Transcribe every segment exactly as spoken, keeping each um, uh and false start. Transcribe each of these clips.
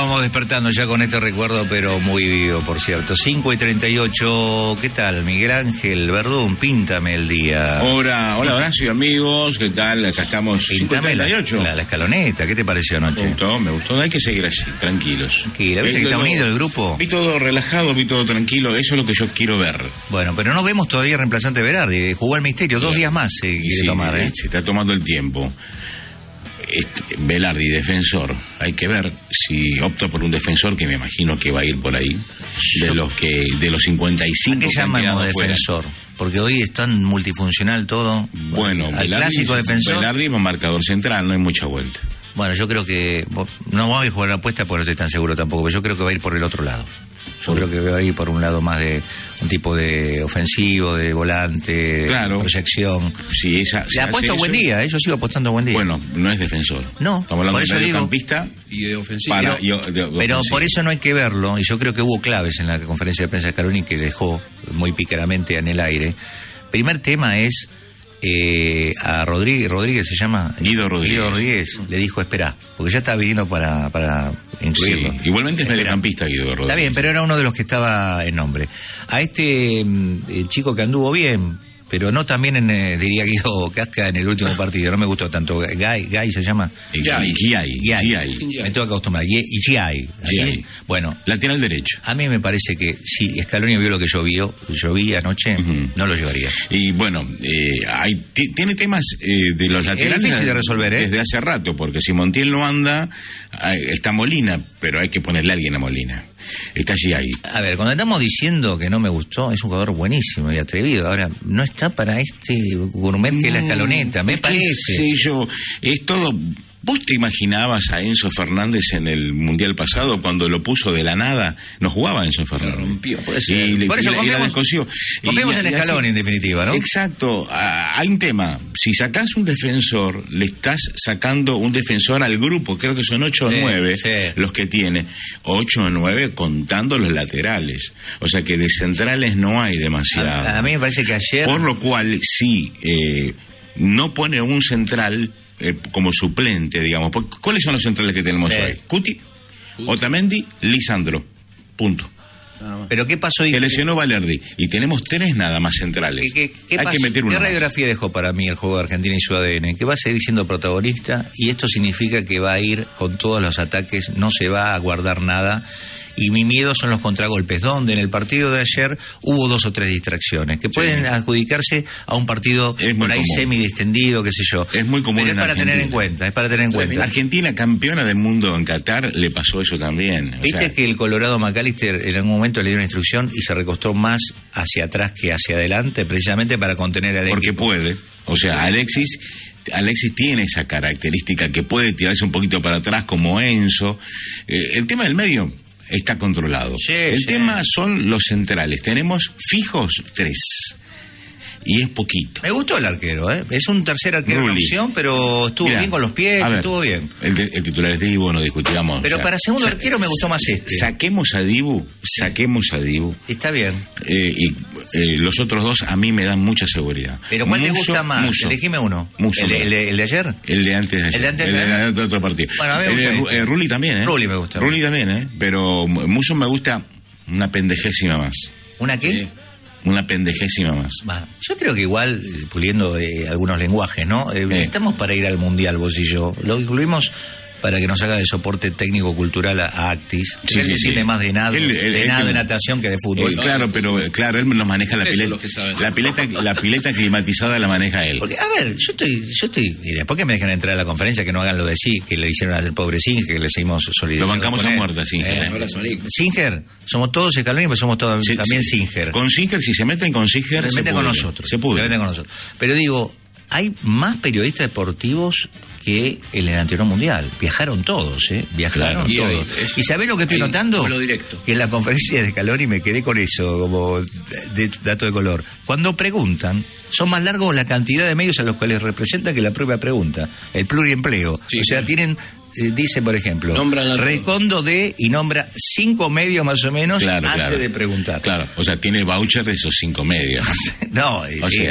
vamos despertando ya con este recuerdo, pero muy vivo, por cierto. cinco y treinta y ocho, ¿qué tal? Miguel Ángel Verdún, píntame el día. Hola, hola Horacio, amigos, ¿qué tal? Acá estamos. Píntame la, la, la escaloneta, ¿qué te pareció anoche? Me gustó, me gustó, hay que seguir así, tranquilos. Tranquila, ¿viste que está unido el grupo? Vi todo relajado, vi todo tranquilo, eso es lo que yo quiero ver. Bueno, pero no vemos todavía reemplazante de Berardi, jugó al misterio, dos días más se quiere sí, tomar, ¿eh? Se está tomando el tiempo. Este, Velardi, defensor, hay que ver si opta por un defensor, que me imagino que va a ir por ahí, de los que de los cincuenta y cinco. ¿A qué llamamos defensor? Porque hoy es tan multifuncional todo. Bueno, al Velardi, clásico defensor. Velardi es un marcador central, no hay mucha vuelta. Bueno, yo creo que no vamos a jugar la apuesta porque no estoy tan seguro tampoco, pero yo creo que va a ir por el otro lado. Yo creo que va a ir por un lado más de un tipo de ofensivo, de volante, claro. de proyección. Sí, esa, Le apuesto buen día, ¿eh? Yo sigo apostando buen día. Bueno, no es defensor. No, estamos hablando de mediocampista y de ofensivo. Pero, de, de, de pero ofensivo. por eso no hay que verlo, y yo creo que hubo claves en la conferencia de prensa de Scaloni que dejó muy pícaramente en el aire. Primer tema es eh, a Rodríguez, Rodríguez se llama Guido Rodríguez. Guido Rodríguez le dijo espera, porque ya estaba viniendo para, para incluirlo. Sí, igualmente es Espera. mediocampista Guido Rodríguez. Está bien, pero era uno de los que estaba en nombre. A este eh, chico que anduvo bien, pero no también en, eh, diría Guido Casca en el último partido, no me gustó tanto. Guy, Guy se llama. Giai. Giai. Me tengo que acostumbrar. Y Giai. ¿Así? Bueno. Lateral derecho. A mí me parece que si Scaloni vio lo que yo vi, yo vi anoche, uh-huh. no lo llevaría. Y bueno, eh, hay, t- tiene temas eh, de los laterales. Es difícil de resolver, ¿eh? Desde hace rato, porque si Montiel no anda, hay, está Molina, pero hay que ponerle a alguien a Molina. Está allí ahí. A ver, cuando estamos diciendo que no me gustó, es un jugador buenísimo y atrevido. Ahora, no está para este gourmet que es la Escaloneta, me parece. Sí, yo, es todo. ¿Vos te imaginabas a Enzo Fernández en el Mundial pasado cuando lo puso de la nada? No jugaba Enzo Fernández. Lo rompió, puede ser. Y le, Por eso y la, confiamos, y la descosió. confiamos y, en y Scaloni, así, en definitiva, ¿no? Exacto. Ah, hay un tema. Si sacás un defensor, le estás sacando un defensor al grupo. Creo que son ocho o sí, nueve sí. los que tiene. Ocho o nueve contando los laterales. O sea que de centrales no hay demasiado. A, a mí me parece que ayer... Por lo cual, sí, eh, no pone un central... Eh, como suplente, digamos. ¿Cuáles son los centrales que tenemos sí. hoy? Cuti, Otamendi, Lisandro. Punto. ¿Pero qué pasó? Se lesionó Valerdi y tenemos tres nada más centrales. ¿Qué, qué, qué Hay pasó? que meter una ¿Qué radiografía más dejó para mí el juego de Argentina y su A D N? Que va a seguir siendo protagonista y esto significa que va a ir con todos los ataques, no se va a guardar nada. Y mi miedo son los contragolpes, donde en el partido de ayer hubo dos o tres distracciones que pueden sí. adjudicarse a un partido por ahí semi-distendido, qué sé yo. Es muy común. Pero es en para Argentina. tener en cuenta, es para tener en cuenta. Argentina, campeona del mundo en Qatar, le pasó eso también. O Viste sea, que el Colorado McAllister en algún momento le dio una instrucción y se recostó más hacia atrás que hacia adelante, precisamente para contener al porque equipo. puede. O sea, Alexis... Alexis tiene esa característica que puede tirarse un poquito para atrás como Enzo. Eh, el tema del medio está controlado. Sí, el sí. tema son los centrales. Tenemos fijos tres. Y es poquito. Me gustó el arquero, ¿eh? Es un tercer arquero en Rulli. opción, pero estuvo Mirá, bien con los pies, a ver, estuvo bien. El, de, el titular es Dibu, no discutíamos. Pero o sea, para segundo sa- arquero me gustó más este. Saquemos a Dibu, saquemos a Dibu. Está bien. Eh, y eh, los otros dos a mí me dan mucha seguridad. Pero ¿cuál te Musso, gusta más? Musso. Elegime uno. Musso. ¿El, de- el de- el de ayer? El de antes de ayer. El de antes de el ayer. de otro partido. Bueno, a mí me El de gusta Ru- este. eh, Rulli también, ¿eh? Rulli me gusta. Rulli también, ¿eh? Pero Musso me gusta una pendejésima más. ¿Una qué? Sí. Una pendejésima más. Bueno, yo creo que igual, eh, puliendo eh, algunos lenguajes, ¿no? Eh, Eh. Estamos para ir al Mundial, vos y yo. Lo incluimos para que nos haga de soporte técnico-cultural a, a Actis. Sí, él sí, entiende sí. más de nado, Él- él- de, él- nado él- de natación que de fútbol. Eh, claro, pero eh, claro, él nos maneja la Eso es pileta. lo que saben. La pileta, la pileta climatizada la maneja él. Porque, a ver, yo estoy, yo estoy, y después que me dejan entrar a la conferencia, que no hagan lo de sí, que le hicieron al pobre Singer, que le seguimos solidarizando. Lo bancamos con a él. muerte, a Singer, Eh, eh. Abrazo, Nick. Singer, somos todos Scaloni, pero somos todos Sí, también sí. Singer. Con Singer, si se meten con Singer, se se meten con pudre. nosotros. Se pudre. Se meten con nosotros. Pero digo, hay más periodistas deportivos que en el anterior mundial. Viajaron todos, ¿eh? Viajaron Claro. Y todos. ahí, eso- ¿Y sabés lo que estoy ahí, notando? vuelo directo. Que en la conferencia de Scaloni me quedé con eso, como de, de dato de color. Cuando preguntan, son más largos la cantidad de medios a los cuales representan que la propia pregunta. El pluriempleo. Sí, o sea, sí. tienen... eh, dice, por ejemplo, Nombran la- Recondo de, y nombra cinco medios más o menos Claro, antes claro. de preguntar. Claro, o sea, tiene voucher de esos cinco medios. No, eh, O sí. sea.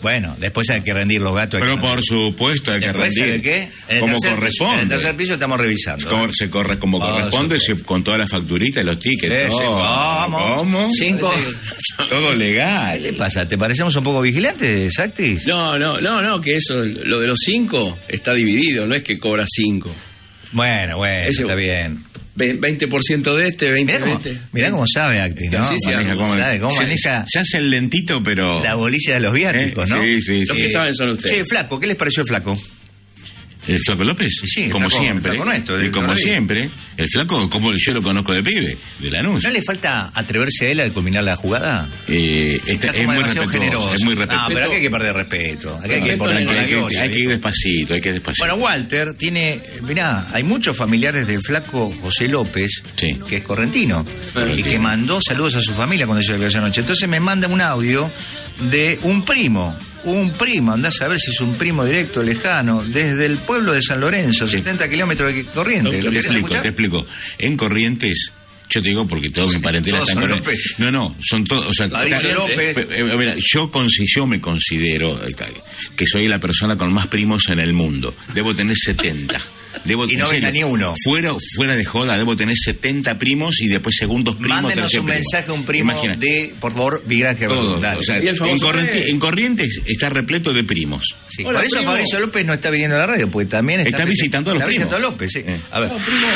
Bueno, después hay que rendir los gatos. Pero por supuesto hay que Después, rendir. ¿sabe qué? En el Como tercer corresponde. piso- en el tercer piso estamos revisando. Como- ¿eh? Se corre como Por corresponde, se- supuesto. con todas las facturitas y los tickets. Ese, todo. ¿cómo? ¿Cómo? Cinco. Todo legal. ¿Qué te pasa? ¿Te parecemos un poco vigilantes, Actis? No, no, no, no, que eso, lo de los cinco está dividido, no es que cobra cinco. Bueno, bueno, Ese- está bien. Ve- veinte por ciento de este, veinte Mirá de cómo, este. mirá cómo sabe Actis, ¿no? Sí, sí, Maneja cómo- sabe cómo se, maneja se hace el lentito, pero... la bolilla de los viáticos, Eh, ¿no? sí, sí, Los sí. que saben son ustedes. Che, Flaco, ¿qué les pareció el Flaco? ¿El Flaco López? Sí, sí, el como Flaco- siempre. el Flaco nuestro, de y como toda la vida. siempre. El Flaco, como yo lo conozco de pibe, de Lanús. ¿No le falta atreverse a él al culminar la jugada? Eh, está- Está es como muy demasiado respetuoso. generoso. Es muy No, respetuoso. pero aquí hay que perder respeto. Aquí hay que Respeto poner no con la hay, que, gloria, hay que ir ¿viste? despacito, hay que ir despacito. Bueno, Walter tiene, mirá, hay muchos familiares del Flaco José López, Sí. que es correntino, Correntino. y que mandó saludos a su familia cuando yo le vi anoche. Entonces me manda un audio de un primo, un primo, andás a ver si es un primo directo, lejano, desde el pueblo de San Lorenzo, setenta kilómetros de Corrientes. Te ¿Lo querés explico, escuchar? te explico. En Corrientes, yo te digo porque todos mis parentela todos están son con- López. No, no, son todos. O sea, Mauricio está- López. eh, eh, mira, yo, consi- yo me considero eh, que soy la persona con más primos en el mundo. Debo tener setenta. Debo, Y no en venga serio, ni uno. Fuera, fuera de joda, debo tener setenta primos y después segundos primos. Mándenos tercer un primo. mensaje a un primo Imagina. de, por favor, Vigraje Todos, Verdún, dale. o sea, Y el famoso en, Corrientes, Rey. en Corrientes está repleto de primos. Sí, Hola, por eso primo. Fabricio López no está viniendo a la radio, porque también está, Está visitando a los está primos. visitando a López, sí. Eh. A ver.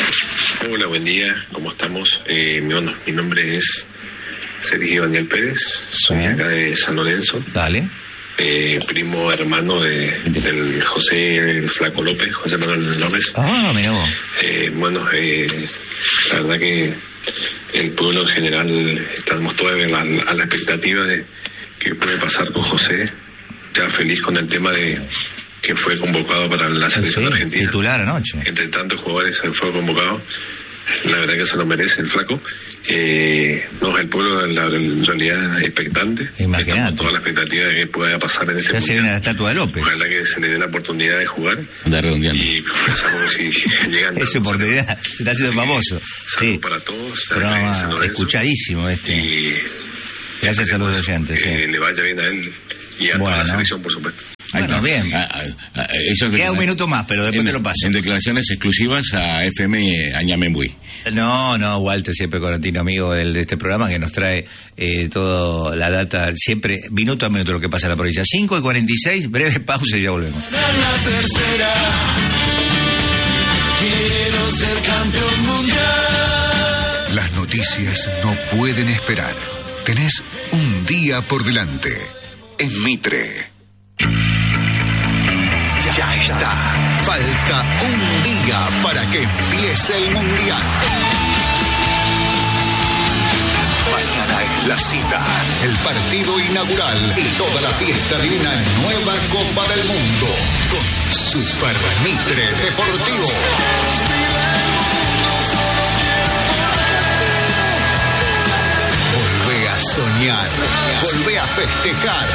Hola, buen día, ¿cómo estamos? Eh, mi, bueno, mi nombre es Sergio Daniel Pérez, soy Ah. acá de San Lorenzo, Dale. eh, primo hermano de, del José el Flaco López, José Manuel López. Ah, mira vos. Eh, bueno, eh, la verdad que el pueblo en general estamos todos a la, a la expectativa de qué puede pasar con José, ya feliz con el tema de que fue convocado para la selección Sí, argentina. titular anoche. Entre tantos jugadores él fue convocado. La verdad que se lo merece el Flaco. Eh, no, el pueblo en, la, en realidad es expectante. Imagínate. Estamos toda la expectativa de que pueda pasar en este Ya se viene la mundial. estatua de López. Ojalá que se le dé la oportunidad de jugar. Anda redondeando. Y pensamos que si llegan... Es su oportunidad. Se está haciendo famoso. Salud Sí. para todos. Programa en San Lorenzo. escuchadísimo este. Y Gracias a los esperemos oyentes, Que sí. le vaya bien a él y a Bueno. toda la selección, por supuesto. Ahí Bueno, está. bien. Ah, ah, ah, eso Queda un minuto más, pero después en, te lo paso. En declaraciones exclusivas a F M Añamembuy. No, no, Walter, siempre correntino amigo del- de este programa que nos trae eh, toda la data, siempre minuto a minuto lo que pasa en la provincia. cinco y cuarenta y seis, breve pausa y ya volvemos. La tercera, quiero ser campeón mundial. Las noticias no pueden esperar. Tenés un día por delante. En Mitre. Ya está. Falta un día para que empiece el mundial. Mañana es la cita, el partido inaugural y toda la fiesta de una nueva Copa del Mundo con Super Mitre Deportivo. Volvé a soñar, volvé a festejar.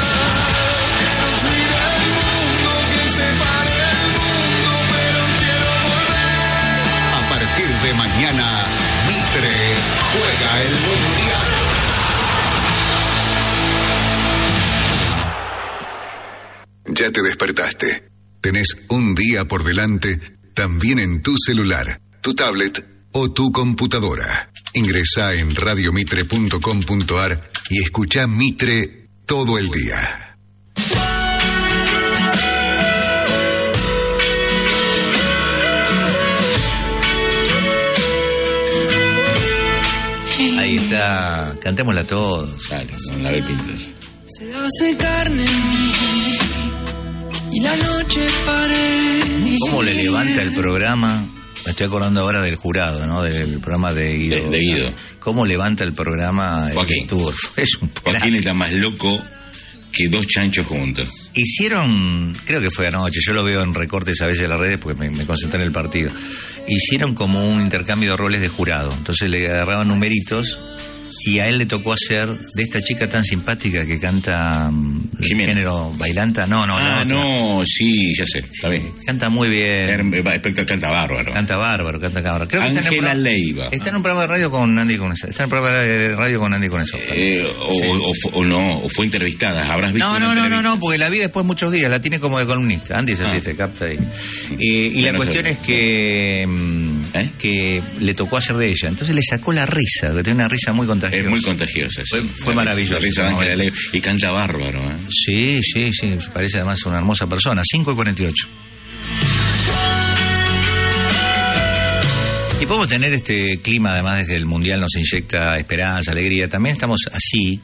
A partir de mañana, Mitre juega el Mundial. Ya te despertaste. Tenés un día por delante, también en tu celular, tu tablet o tu computadora. Ingresá en radiomitre punto com punto ar y escuchá Mitre todo el día. Ahí está, cantémosla todos. Dale, con la de Pintos. Se hace carne en mí y la noche parece. ¿Cómo le levanta el programa? Me estoy acordando ahora del jurado, ¿no? Del programa de Guido. De- de Guido. ¿Cómo levanta el programa el Joaquín. Tour? Es un crack. Joaquín está más loco que dos chanchos juntos. Hicieron, creo que fue anoche, yo lo veo en recortes a veces de las redes porque me, me concentré en el partido. Hicieron como un intercambio de roles de jurado. Entonces le agarraban numeritos y a él le tocó hacer de esta chica tan simpática que canta el género bailanta. No, no, ah, la no, sí, ya sé, está bien. Canta muy bien. Her, canta bárbaro. Canta bárbaro, canta bárbaro. Creo que Ángela está en un Leiva. Está en un programa de radio con Andy Coneso. Está en un programa de radio con Andy Coneso. Eh, o, sí. o, o, o no, o fue entrevistada. Habrás visto. No, no, no, no, no, porque la vi después muchos días. La tiene como de columnista. Andy se ah. te capta ahí. Y, y bueno, la cuestión es que, ¿Eh? que le tocó hacer de ella. Entonces le sacó la risa, que tiene una risa muy contagiosa. Es muy contagiosa. Sí. Fue, fue maravilloso. Risa de y canta bárbaro. ¿eh? Sí, sí, sí. Parece además una hermosa persona. cinco y cuarenta y ocho. Y podemos tener este clima, además, desde el Mundial nos inyecta esperanza, alegría. También estamos así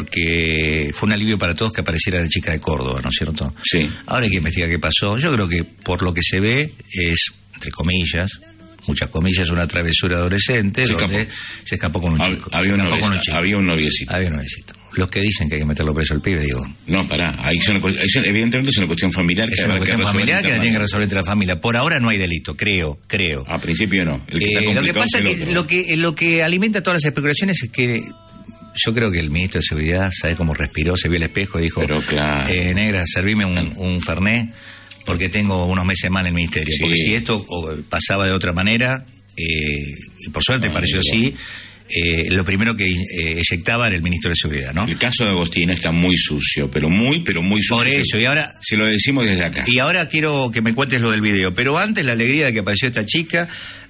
porque fue un alivio para todos que apareciera la chica de Córdoba, ¿no es cierto? Sí. Ahora hay que investigar qué pasó. Yo creo que por lo que se ve es, entre comillas, muchas comillas, una travesura adolescente, se donde escapó. se escapó con un chico. Había, un, noviecito, con un chico. había un noviecito. Había un noviecito. Los que dicen que hay que meterlo preso al pibe, digo. No, pará, ahí es una, evidentemente es una cuestión familiar. Es que una cuestión que familiar que la tienen que resolver entre la familia. Por ahora no hay delito, creo, creo. A principio no. El que eh, lo que pasa es que lo que lo que alimenta todas las especulaciones es que yo creo que el ministro de Seguridad, ¿sabe cómo respiró? Se vio el espejo y dijo, pero claro. eh, negra, servime un, un fernet porque tengo unos meses más en el ministerio. Sí. Porque si esto pasaba de otra manera, eh, y por suerte no, pareció así, Eh, lo primero que eh, eyectaba era el ministro de Seguridad, ¿no? El caso de Agostina está muy sucio, pero muy, pero muy sucio. Por eso, y ahora... Se lo decimos desde acá. Y ahora quiero que me cuentes lo del video, pero antes la alegría de que apareció esta chica,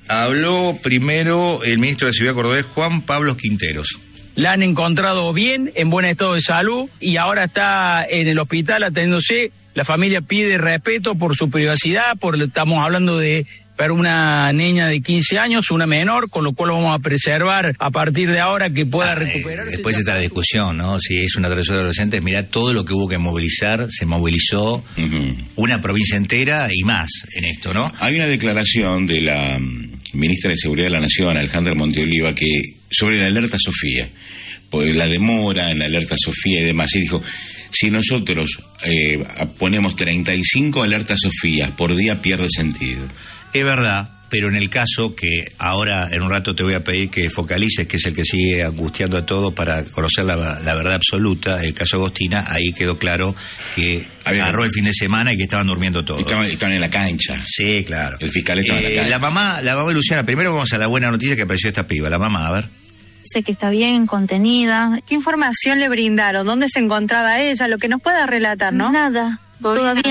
habló primero el ministro de Seguridad cordobés, Juan Pablo Quinteros. La han encontrado bien, en buen estado de salud, y ahora está en el hospital atendiéndose. La familia pide respeto por su privacidad, por estamos hablando de... para una niña de quince años, una menor, con lo cual lo vamos a preservar a partir de ahora que pueda ah, recuperarse. Eh, después está la discusión, ¿no? Si es una travesura adolescente, mirá todo lo que hubo que movilizar, se movilizó uh-huh. una provincia entera y más en esto, ¿no? Hay una declaración de la ministra de Seguridad de la Nación, Alejandra Monteoliva, que sobre la alerta Sofía, pues la demora en la alerta Sofía y demás, y dijo... Si nosotros eh, ponemos treinta y cinco alertas Sofía por día, pierde sentido. Es verdad, pero en el caso que ahora en un rato te voy a pedir que focalices, que es el que sigue angustiando a todos para conocer la, la verdad absoluta, el caso Agostina, ahí quedó claro que Había agarró el fin de semana y que estaban durmiendo todos. Estaban, estaban en la cancha. Sí, claro. El fiscal estaba eh, en la cancha. La mamá, la mamá de Luciana, primero vamos a la buena noticia que apareció esta piba, la mamá, a ver. Sé que está bien contenida. ¿Qué información le brindaron? ¿Dónde se encontraba ella? Lo que nos pueda relatar, ¿no? Nada, todavía